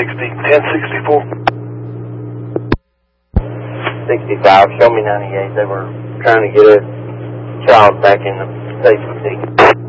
1064. 65, show me 98. They were trying to get a child back in the safety seat.